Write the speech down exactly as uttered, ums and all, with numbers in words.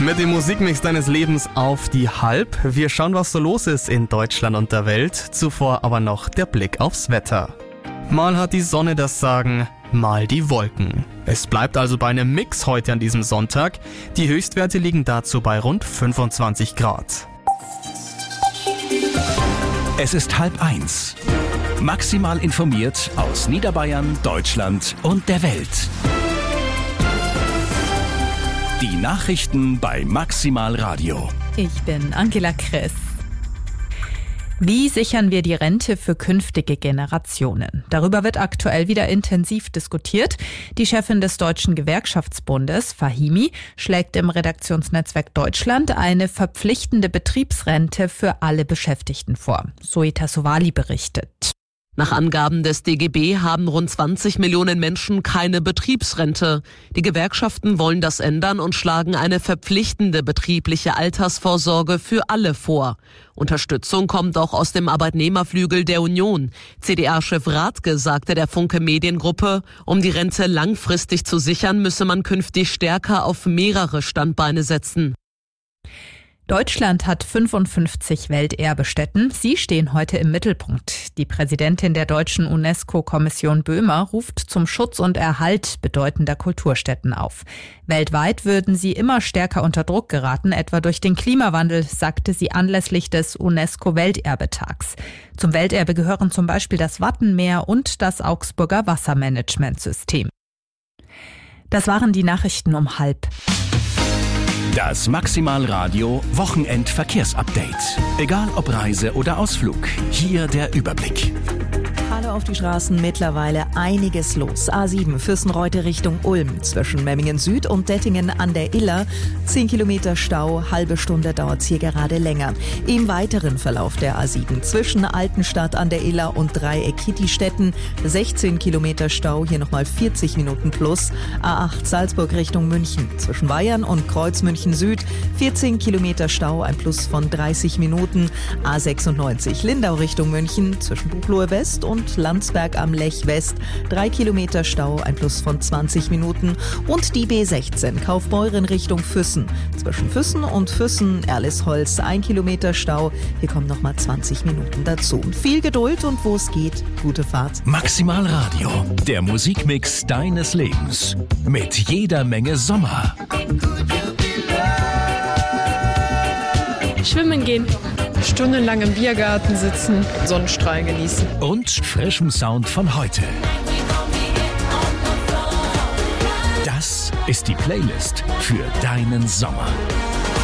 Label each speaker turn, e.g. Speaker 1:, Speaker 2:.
Speaker 1: Mit dem Musikmix deines Lebens auf die Halb. Wir schauen, was so los ist in Deutschland und der Welt. Zuvor aber noch der Blick aufs Wetter. Mal hat die Sonne das Sagen, mal die Wolken. Es bleibt also bei einem Mix heute an diesem Sonntag. Die Höchstwerte liegen dazu bei rund fünfundzwanzig Grad.
Speaker 2: Es ist halb eins. Maximal informiert aus Niederbayern, Deutschland und der Welt. Die Nachrichten bei Maximal Radio.
Speaker 3: Ich bin Angela Kress. Wie sichern wir die Rente für künftige Generationen? Darüber wird aktuell wieder intensiv diskutiert. Die Chefin des Deutschen Gewerkschaftsbundes, Fahimi, schlägt im Redaktionsnetzwerk Deutschland eine verpflichtende Betriebsrente für alle Beschäftigten vor. Zoe Sowali berichtet.
Speaker 4: Nach Angaben des D G B haben rund zwanzig Millionen Menschen keine Betriebsrente. Die Gewerkschaften wollen das ändern und schlagen eine verpflichtende betriebliche Altersvorsorge für alle vor. Unterstützung kommt auch aus dem Arbeitnehmerflügel der Union. C D A-Chef Rathke sagte der Funke Mediengruppe, um die Rente langfristig zu sichern, müsse man künftig stärker auf mehrere Standbeine setzen.
Speaker 3: Deutschland hat fünfundfünfzig Welterbestätten. Sie stehen heute im Mittelpunkt. Die Präsidentin der deutschen UNESCO-Kommission Böhmer ruft zum Schutz und Erhalt bedeutender Kulturstätten auf. Weltweit würden sie immer stärker unter Druck geraten, etwa durch den Klimawandel, sagte sie anlässlich des UNESCO-Welterbetags. Zum Welterbe gehören zum Beispiel das Wattenmeer und das Augsburger Wassermanagementsystem. Das waren die Nachrichten um halb.
Speaker 2: Das Maximal Radio Wochenendverkehrsupdate. Egal ob Reise oder Ausflug, hier der Überblick.
Speaker 5: Hallo auf die Straßen, mittlerweile einiges los. A sieben Fürstenreute Richtung Ulm, zwischen Memmingen Süd und Dettingen an der Iller. zehn Kilometer Stau, halbe Stunde dauert's hier gerade länger. Im weiteren Verlauf der A sieben zwischen Altenstadt an der Iller und Dreieck Kittistetten. sechzehn Kilometer Stau, hier nochmal vierzig Minuten plus. A acht Salzburg Richtung München, zwischen Bayern und Kreuz München Süd. vierzehn Kilometer Stau, ein Plus von dreißig Minuten. A sechsundneunzig Lindau Richtung München, zwischen Buchloe West und und Landsberg am Lech West. Drei Kilometer Stau, ein Plus von zwanzig Minuten. Und die B sechzehn Kaufbeuren Richtung Füssen. Zwischen Füssen und Füssen, Erlisholz, ein Kilometer Stau. Hier kommen nochmal zwanzig Minuten dazu. Viel Geduld und wo es geht, gute Fahrt.
Speaker 2: Maximal Radio, der Musikmix deines Lebens. Mit jeder Menge Sommer.
Speaker 6: Schwimmen gehen. Stundenlang im Biergarten sitzen, Sonnenstrahl genießen.
Speaker 2: Und frischem Sound von heute. Das ist die Playlist für deinen Sommer.